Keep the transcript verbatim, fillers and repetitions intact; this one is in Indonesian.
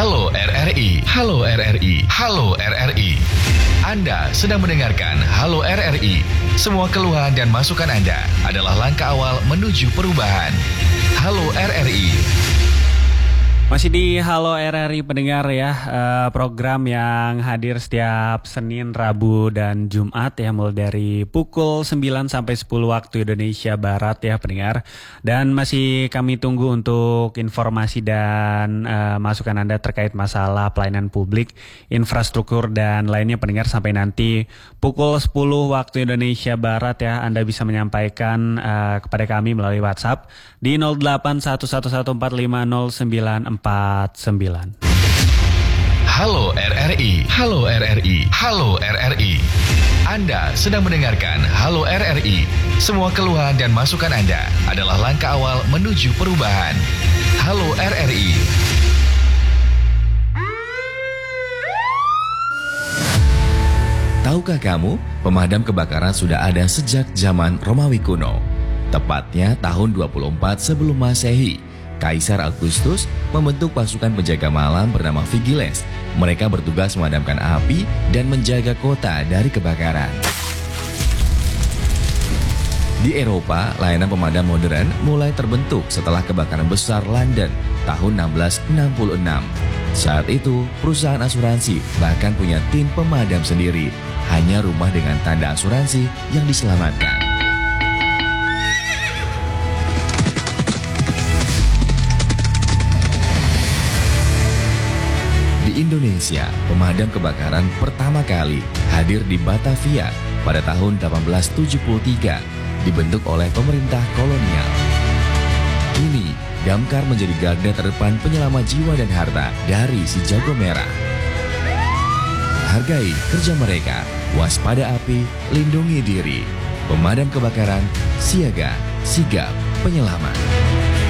Halo R R I, Halo R R I, Halo R R I. Anda sedang mendengarkan Halo R R I. Semua keluhan dan masukan Anda adalah langkah awal menuju perubahan. Halo R R I. Masih di Halo R R I pendengar ya, uh, program yang hadir setiap Senin, Rabu, dan Jumat ya, mulai dari pukul sembilan sampai sepuluh waktu Indonesia Barat ya pendengar. Dan masih kami tunggu untuk informasi dan uh, masukan Anda terkait masalah pelayanan publik, infrastruktur, dan lainnya pendengar, sampai nanti pukul sepuluh waktu Indonesia Barat ya. Anda bisa menyampaikan uh, kepada kami melalui WhatsApp di nol delapan satu satu satu empat lima nol sembilan empat sembilan. Halo R R I, Halo R R I, Halo R R I. Anda sedang mendengarkan Halo R R I. Semua keluhan dan masukan Anda adalah langkah awal menuju perubahan. Halo R R I. Tahukah kamu, pemadam kebakaran sudah ada sejak zaman Romawi kuno. Tepatnya tahun dua puluh empat sebelum Masehi. Kaisar Augustus membentuk pasukan penjaga malam bernama Vigiles. Mereka bertugas memadamkan api dan menjaga kota dari kebakaran. Di Eropa, layanan pemadam modern mulai terbentuk setelah kebakaran besar London tahun enam belas enam puluh enam. Saat itu, perusahaan asuransi bahkan punya tim pemadam sendiri. Hanya rumah dengan tanda asuransi yang diselamatkan. Di Indonesia, pemadam kebakaran pertama kali hadir di Batavia pada tahun delapan belas tujuh puluh tiga, dibentuk oleh pemerintah kolonial. Ini, Damkar menjadi garda terdepan penyelamat jiwa dan harta dari si jago merah. Hargai kerja mereka, waspada api, lindungi diri. Pemadam kebakaran, siaga, sigap, penyelamat.